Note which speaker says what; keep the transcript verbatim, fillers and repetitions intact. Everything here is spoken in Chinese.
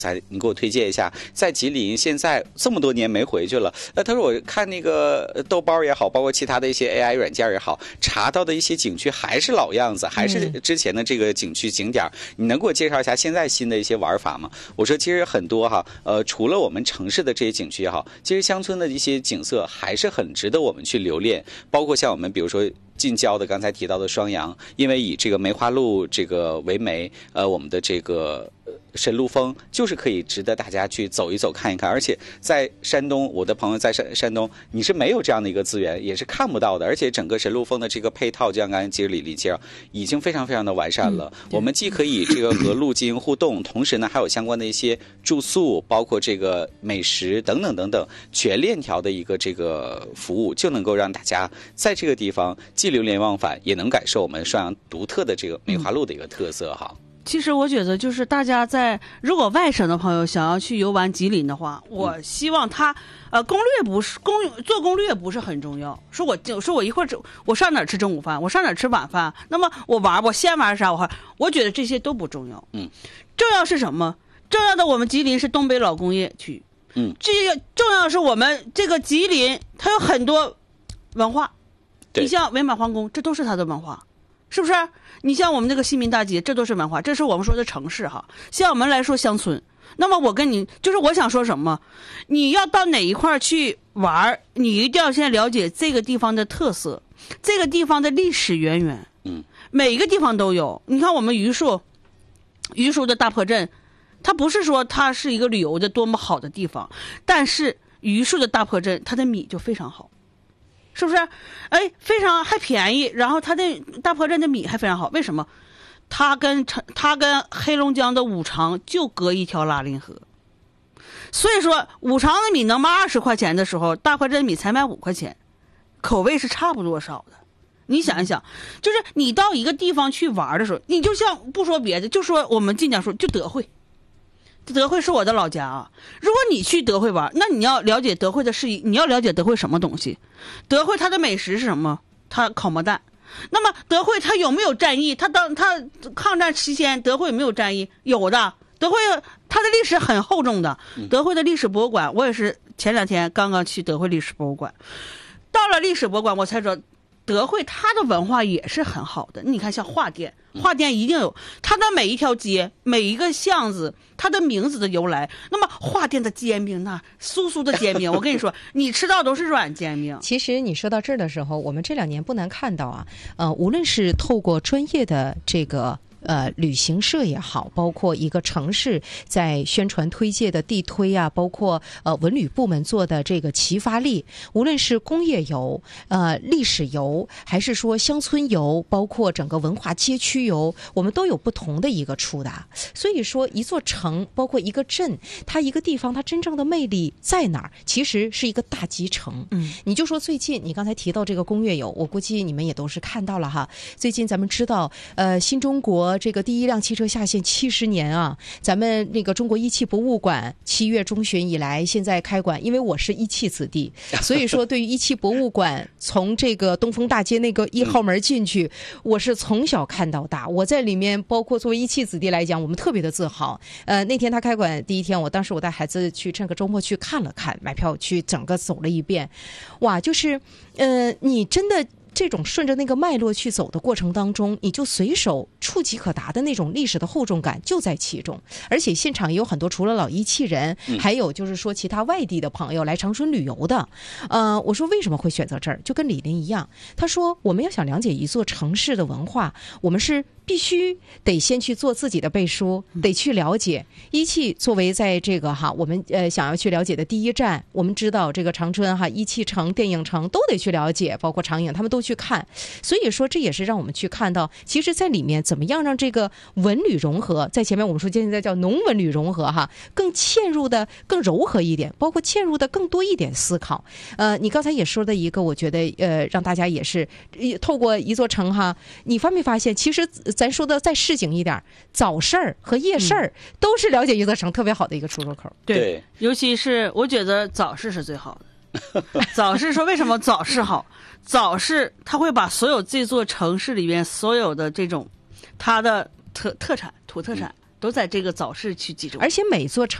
Speaker 1: 你给我推荐一下，在吉林现在这么多年没回去了。呃，他说我看那个豆包也好，包括其他的一些 A I 软件也好，查到的一些景区还是老样子，还是之前的这个景区景点。你能给我介绍一下现在新的一些玩法吗？我说其实很多哈，呃，除了我们城市的这些景区也好，其实乡村的一些景色还是很值得我们去留恋，包括像我们比如说近郊的刚才提到的双阳，因为以这个梅花鹿这个为媒，呃，我们的这个神鹿峰就是可以值得大家去走一走看一看。而且在山东，我的朋友在山山东，你是没有这样的一个资源，也是看不到的。而且整个神鹿峰的这个配套，就像刚才其实李丽介绍，已经非常非常的完善了。嗯、我们既可以这个和鹿进行互动，同时呢还有相关的一些住宿，包括这个美食等等等等全链条的一个这个服务，就能够让大家在这个地方既流连忘返，也能感受我们双阳独特的这个梅花鹿的一个特色哈。嗯，
Speaker 2: 其实我觉得就是大家在如果外省的朋友想要去游玩吉林的话，我希望他呃攻略不是攻做攻略不是很重要，说我说我一会儿我上哪儿吃中午饭，我上哪儿吃晚饭，那么我玩我先玩啥，我我觉得这些都不重要。
Speaker 1: 嗯，
Speaker 2: 重要是什么？重要的我们吉林是东北老工业区。
Speaker 1: 嗯，
Speaker 2: 这个重要是我们这个吉林它有很多文化，你像伪满皇宫，这都是它的文化。是不是？你像我们这个西民大街，这都是文化，这是我们说的城市哈。像我们来说乡村，那么我跟你就是我想说什么，你要到哪一块去玩，你一定要先了解这个地方的特色，这个地方的历史渊源。
Speaker 1: 嗯，
Speaker 2: 每一个地方都有。你看我们榆树，榆树的大坡镇，它不是说它是一个旅游的多么好的地方，但是榆树的大坡镇，它的米就非常好。是不是？哎，非常还便宜，然后它的大坡镇的米还非常好，为什么？它跟它跟黑龙江的五常就隔一条拉林河，所以说五常的米能卖二十块钱的时候，大坡镇米才卖五块钱，口味是差不多少的。你想一想，就是你到一个地方去玩的时候，你就像不说别的，就说我们晋江说就德惠。德惠是我的老家啊，如果你去德惠玩，那你要了解德惠的事宜，你要了解德惠什么东西？德惠它的美食是什么？它烤馍蛋。那么德惠它有没有战役？它当它抗战期间，德惠有没有战役？有的。德惠它的历史很厚重的，德惠的历史博物馆，我也是前两天刚刚去德惠历史博物馆，到了历史博物馆，我才知道德惠它的文化也是很好的。你看像画店，画店一定有它的每一条街每一个巷子它的名字的由来。那么画店的煎饼那酥酥的煎饼，我跟你说你吃到都是软煎饼。
Speaker 3: 其实你说到这儿的时候，我们这两年不难看到啊，呃，无论是透过专业的这个呃，旅行社也好，包括一个城市在宣传推介的地推啊，包括呃文旅部门做的这个齐发力，无论是工业游、呃历史游，还是说乡村游，包括整个文化街区游，我们都有不同的一个触达。所以说，一座城，包括一个镇，它一个地方，它真正的魅力在哪儿？其实是一个大集成。
Speaker 2: 嗯，
Speaker 3: 你就说最近你刚才提到这个工业游，我估计你们也都是看到了哈。最近咱们知道，呃，新中国。这个第一辆汽车下线七十年啊，咱们那个中国一汽博物馆七月中旬以来现在开馆，因为我是一汽子弟，所以说对于一汽博物馆从这个东风大街那个一号门进去，我是从小看到大，我在里面包括作为一汽子弟来讲，我们特别的自豪。呃，那天他开馆第一天，我当时我带孩子去趁个周末去看了看，买票去整个走了一遍，哇，就是呃，你真的。这种顺着那个脉络去走的过程当中，你就随手触及可达的那种历史的厚重感就在其中。而且现场也有很多除了老一汽人，还有就是说其他外地的朋友来长春旅游的。呃，我说为什么会选择这儿？就跟李林一样，他说我们要想了解一座城市的文化，我们是必须得先去做自己的背书，得去了解。一汽作为在这个哈我们呃想要去了解的第一站，我们知道这个长春哈一汽城、电影城都得去了解，包括长影他们都去看。所以说这也是让我们去看到，其实在里面怎么样让这个文旅融合，在前面我们说现在叫农文旅融合哈，更嵌入的更柔和一点，包括嵌入的更多一点思考。呃，你刚才也说的一个，我觉得呃让大家也是透过一座城哈，你发没发现其实咱说的再市井一点，早市儿和夜市儿都是了解一座城特别好的一个出入口。
Speaker 2: 对，对，尤其是我觉得早市是最好的。早市说为什么早市好？早市它会把所有这座城市里面所有的这种它的特特产、土特产都在这个早市区集中，
Speaker 3: 而且每座城